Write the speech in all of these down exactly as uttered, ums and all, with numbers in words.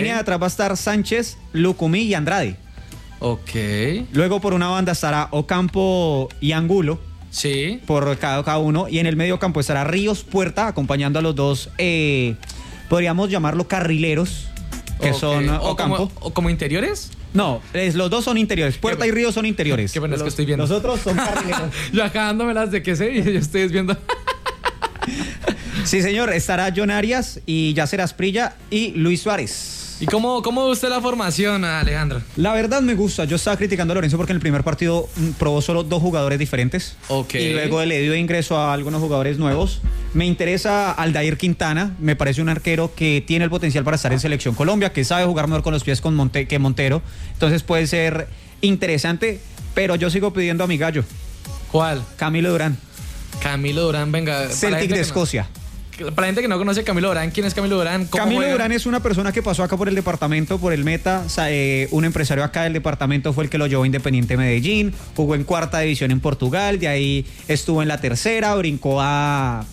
línea de atrás va a estar Sánchez, Lucumí y Andrade. Ok. Luego por una banda estará Ocampo y Angulo. Sí. Por cada, cada uno. Y en el medio campo estará Ríos Puerta, acompañando a los dos, eh, podríamos llamarlo carrileros, que okay. son o Ocampo. Como, ¿O como interiores? No, es, los dos son interiores. Puerta y Ríos son interiores. Qué bueno, los, es que estoy viendo. Los otros son carrileros. Yo acá dándomelas de que sé y yo estoy viendo. Sí, señor. Estará John Arias y Yacer Asprilla y Luis Suárez. ¿Y cómo, cómo ve usted la formación, Alejandro? La verdad me gusta. Yo estaba criticando a Lorenzo porque en el primer partido probó solo dos jugadores diferentes. Ok. Y luego le dio ingreso a algunos jugadores nuevos. Me interesa Aldair Quintana. Me parece un arquero que tiene el potencial para estar en Selección Colombia, que sabe jugar mejor con los pies con Monte- que Montero. Entonces puede ser interesante, pero yo sigo pidiendo a mi gallo. ¿Cuál? Camilo Durán. Camilo Durán, venga. Celtic de Escocia. No, para la gente que no conoce a Camilo Durán, ¿quién es Camilo Durán? Camilo juega? Durán es una persona que pasó acá por el departamento, por el Meta. O sea, eh, un empresario acá del departamento fue el que lo llevó a Independiente Medellín. Jugó en cuarta división en Portugal. De ahí estuvo en la tercera. Brincó a.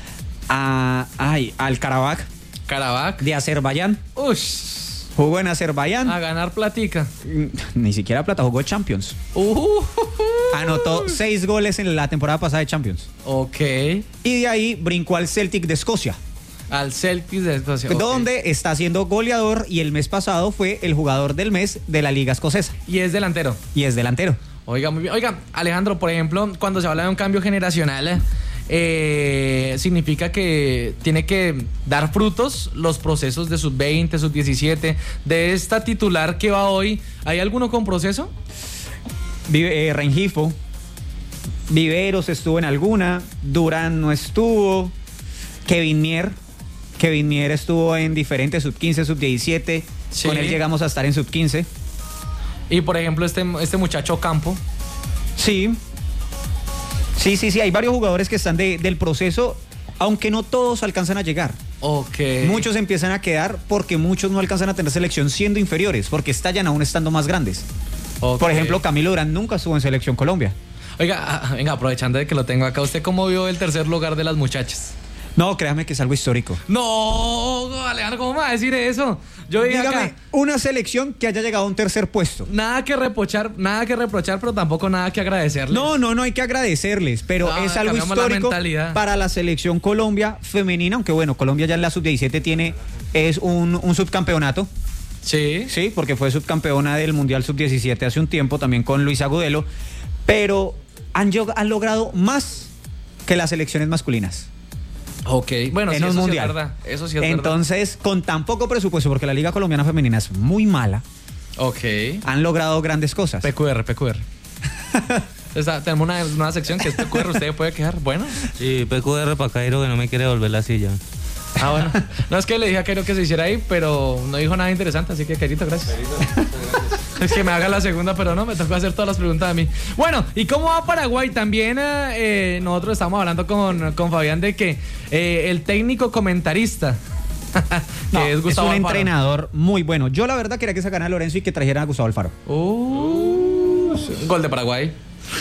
a ay, al Karabakh. Karabakh. De Azerbaiyán. Ush. Jugó en Azerbaiyán. A ganar platica. Ni siquiera plata, jugó Champions. Uh. Anotó seis goles en la temporada pasada de Champions. Ok. Y de ahí brincó al Celtic de Escocia. Al Celtic de Escocia. Donde okay. está siendo goleador y el mes pasado fue el jugador del mes de la Liga Escocesa. Y es delantero. Y es delantero. Oiga, muy bien. Oiga, Alejandro, por ejemplo, cuando se habla de un cambio generacional, eh, significa que tiene que dar frutos los procesos de sub veinte, sub diecisiete, de esta titular que va hoy. ¿Hay alguno con proceso? Vive, eh, Rengifo, Viveros estuvo en alguna, Durán no estuvo, Kevin Mier, Kevin Mier estuvo en diferentes sub quince, sub diecisiete, sí. Con él llegamos a estar en sub quince. Y por ejemplo este, este muchacho Campo. Sí, sí, sí, sí, hay varios jugadores que están de, del proceso, aunque no todos alcanzan a llegar. Ok. Muchos empiezan a quedar porque muchos no alcanzan a tener selección siendo inferiores, porque estallan aún estando más grandes. Okay. Por ejemplo, Camilo Durán nunca estuvo en Selección Colombia. Oiga, venga, aprovechando de que lo tengo acá, ¿usted cómo vio el tercer lugar de las muchachas? No, créame que es algo histórico. No, Alejandro, ¿cómo me va a decir eso? Yo dije Dígame, acá, una selección que haya llegado a un tercer puesto. Nada que reprochar, nada que reprochar, pero tampoco nada que agradecerles. No, no, no hay que agradecerles, pero no, es algo histórico la para la Selección Colombia femenina, aunque bueno, Colombia ya en la sub diecisiete tiene, es un, un subcampeonato. Sí. Sí, porque fue subcampeona del Mundial sub diecisiete hace un tiempo, también con Luis Agudelo, pero han, han logrado más que las selecciones masculinas. Ok, bueno, en sí, un eso mundial. Sí es verdad. Eso sí es Entonces, verdad. con tan poco presupuesto, porque la Liga Colombiana Femenina es muy mala, ok, han logrado grandes cosas. P Q R, P Q R. Está, tenemos una nueva sección que es P Q R, ¿usted puede quejar? Bueno. Sí, P Q R para Cairo que no me quiere devolver la silla. Ah, bueno. No, es que le dije a Cairo que se hiciera ahí, pero no dijo nada interesante, así que Cairito, gracias. Es que me haga la segunda, pero no, me tocó hacer todas las preguntas a mí. Bueno, ¿y cómo va Paraguay? También eh, nosotros estamos hablando con, con Fabián de que eh, el técnico comentarista que no, es Gustavo es un Alfaro. Entrenador muy bueno. Yo la verdad quería que sacaran a Lorenzo y que trajeran a Gustavo Alfaro. Uh, gol de Paraguay.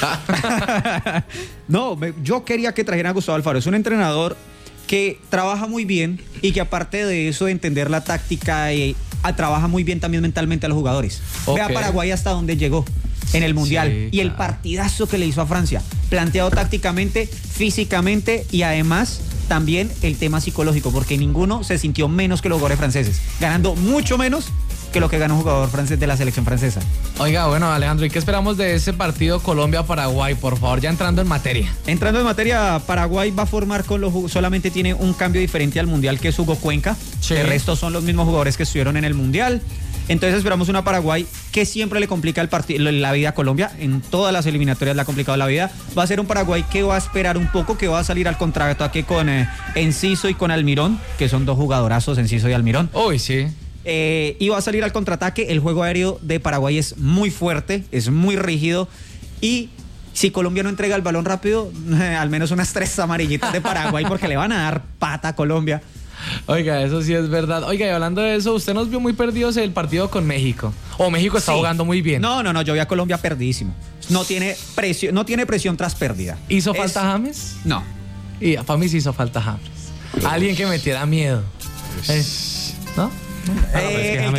No, me, yo quería que trajeran a Gustavo Alfaro. Es un entrenador que trabaja muy bien y que aparte de eso de entender la táctica eh, a, trabaja muy bien también mentalmente a los jugadores. Okay. Ve a Paraguay hasta donde llegó en el Mundial sí, y claro. El partidazo que le hizo a Francia, planteado tácticamente, físicamente y además también el tema psicológico, porque ninguno se sintió menos que los jugadores franceses, ganando mucho menos que lo que gana un jugador francés de la selección francesa. Oiga, bueno, Alejandro, ¿y qué esperamos de ese partido Colombia-Paraguay? Por favor, ya entrando en materia. Entrando en materia, Paraguay va a formar con los solamente tiene un cambio diferente al Mundial, que es Hugo Cuenca. Sí. El resto son los mismos jugadores que estuvieron en el Mundial. Entonces esperamos una Paraguay que siempre le complica el partido, la vida a Colombia. En todas las eliminatorias le ha complicado la vida. Va a ser un Paraguay que va a esperar un poco, que va a salir al contraataque con eh, Enciso y con Almirón, que son dos jugadorazos, Enciso y Almirón. Uy, sí. Eh, y va a salir al contraataque. El juego aéreo de Paraguay es muy fuerte, es muy rígido. Y si Colombia no entrega el balón rápido, eh, al menos unas tres amarillitas de Paraguay, porque le van a dar pata a Colombia. Oiga, eso sí es verdad. Oiga, y hablando de eso, usted nos vio muy perdidos en el partido con México. O México está sí. jugando muy bien. No, no, no, yo vi a Colombia perdidísimo. No tiene presión, no tiene presión tras pérdida. ¿Hizo es... falta James? No. Y para mí sí hizo falta James. Alguien que metiera miedo. Eh, ¿No? Eh, el